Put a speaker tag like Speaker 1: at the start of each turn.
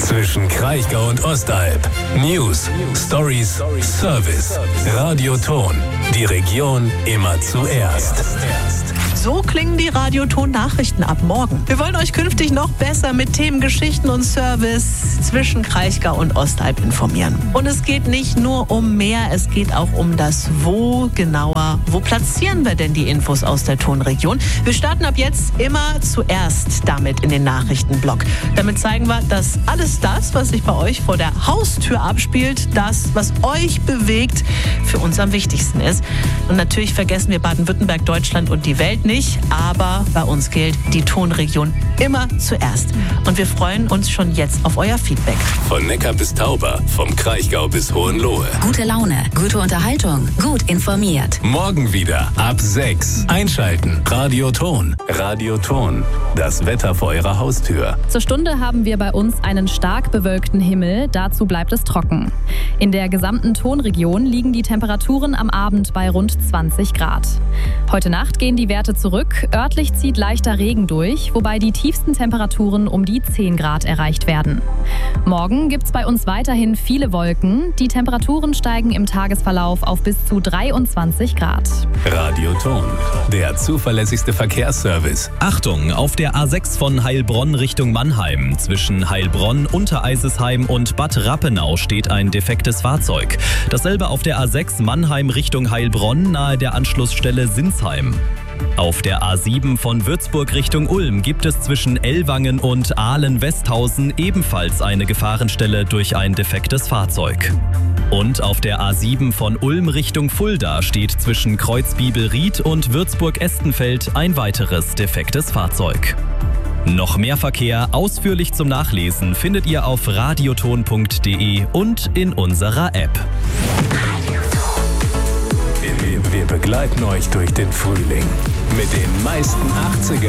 Speaker 1: zwischen Kraichgau und Ostalb. News, Stories, Service. Radioton. Die Region immer zuerst.
Speaker 2: So klingen die Radioton-Nachrichten ab morgen. Wir wollen euch künftig noch besser mit Themen, Geschichten und Service zwischen Kraichgau und Ostalb informieren. Und es geht nicht nur um mehr, es geht auch um das Wo genauer. Wo platzieren wir denn die Infos aus der Tonregion? Wir starten ab jetzt immer zuerst damit in den Nachrichtenblock. Damit zeigen wir, dass alles das, was sich bei euch vor der Haustür abspielt, das, was euch bewegt, für uns am wichtigsten ist. Und natürlich vergessen wir Baden-Württemberg, Deutschland und die Welt nicht, aber bei uns gilt die Tonregion immer zuerst. Und wir freuen uns schon jetzt auf euer Feedback.
Speaker 1: Von Neckar bis Tauber, vom Kraichgau bis Hohenlohe.
Speaker 3: Gute Laune, gute Unterhaltung, gut informiert.
Speaker 1: Morgen wieder ab 6. Einschalten. Radioton. Radioton. Das Wetter vor eurer Haustür.
Speaker 4: Zur Stunde haben wir bei uns einen stark bewölkten Himmel. Dazu bleibt es trocken. In der gesamten Tonregion liegen die Temperaturen am Abend bei rund 20 Grad. Heute Nacht gehen die Werte zurück. Örtlich zieht leichter Regen durch, wobei die tiefsten Temperaturen um die 10 Grad erreicht werden. Morgen gibt es bei uns weiterhin viele Wolken. Die Temperaturen steigen im Tagesverlauf auf bis zu 23 Grad.
Speaker 1: Radioton. Der zuverlässigste Verkehrsservice.
Speaker 5: Achtung, auf der A6 von Heilbronn Richtung Mannheim. Zwischen Heilbronn, Untereisesheim und Bad Rappenau steht ein defektes Fahrzeug. Dasselbe auf der A6 Mannheim Richtung Heilbronn nahe der Anschlussstelle Sinsheim. Auf der A7 von Würzburg Richtung Ulm gibt es zwischen Ellwangen und Ahlen-Westhausen ebenfalls eine Gefahrenstelle durch ein defektes Fahrzeug. Und auf der A7 von Ulm Richtung Fulda steht zwischen Kreuzbibelried und Würzburg-Estenfeld ein weiteres defektes Fahrzeug. Noch mehr Verkehr ausführlich zum Nachlesen findet ihr auf radioton.de und in unserer App.
Speaker 1: Wir begleiten euch durch den Frühling mit den meisten 80er